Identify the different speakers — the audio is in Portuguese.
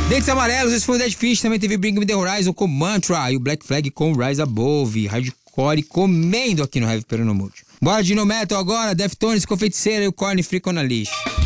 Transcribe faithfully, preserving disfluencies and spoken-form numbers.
Speaker 1: Dentes Amarelos, esse foi o Dead Fish. Também teve Bring Me The Horizon com Mantra e o Black Flag com Rise Above. Hardcore comendo aqui no Heavy Pernambuco. Bora de No Metal agora, Deftones com Feiticeira e o Korn Freak on a Leash.